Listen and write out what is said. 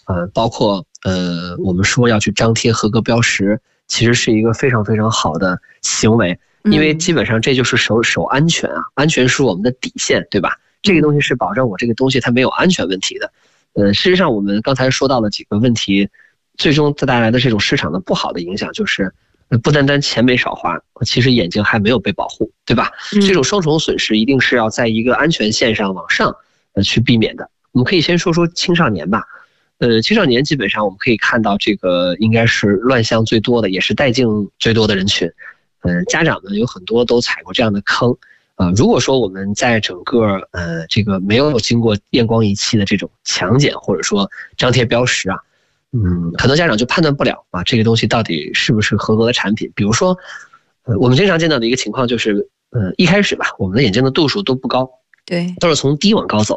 包括我们说要去张贴合格标识，其实是一个非常非常好的行为，因为基本上这就是守安全啊，安全是我们的底线，对吧？这个东西是保证我这个东西它没有安全问题的。事实上我们刚才说到了几个问题，最终带来的这种市场的不好的影响就是不单单钱没少花，其实眼睛还没有被保护，对吧？这种双重损失一定是要在一个安全线上往上去避免的。我们可以先说说青少年吧。青少年基本上我们可以看到这个应该是乱象最多的，也是带劲最多的人群。家长们有很多都踩过这样的坑。如果说我们在整个这个没有经过验光仪器的这种强检或者说张贴标识啊，很多家长就判断不了啊，这个东西到底是不是合格的产品。比如说，我们经常见到的一个情况就是，一开始吧，我们的眼镜的度数都不高， 对， 都是从低往高走。